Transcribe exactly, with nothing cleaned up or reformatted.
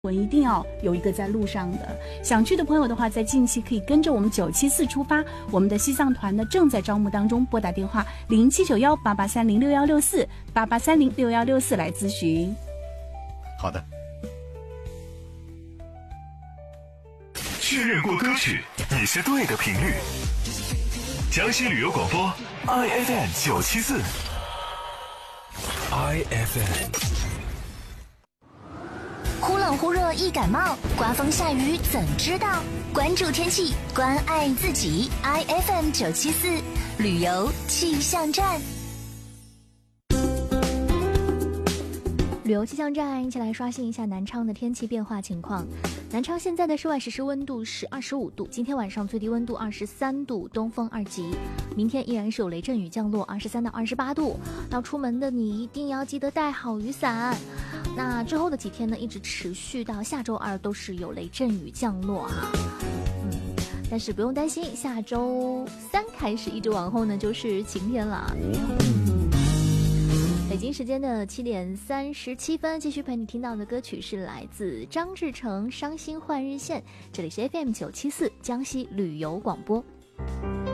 我一定要有一个在路上的。想去的朋友的话，在近期可以跟着我们九七四出发，我们的西藏团呢正在招募当中，拨打电话零七九幺八八三零六幺六四八八三零六幺六四来咨询。 好的。确认过歌曲，你是对的频率。江西旅游广播 I F M 九七四 I F M。 忽冷忽热易感冒，刮风下雨怎知道？关注天气，关爱自己。I F M 九七四旅游气象站。 旅游气象站，一起来刷新一下南昌的天气变化情况。南昌现在的室外实时温度是二十五度，今天晚上最低温度二十三度，东风二级。明天依然是有雷阵雨降落，二十三到二十八度。要出门的你一定要记得带好雨伞。那之后的几天呢，一直持续到下周二都是有雷阵雨降落啊。嗯，但是不用担心，下周三开始一直往后呢就是晴天了。北京时间的七点三十七分，继续陪你听到的歌曲是来自张志成《伤心换日线》，这里是 F M 九七四江西旅游广播。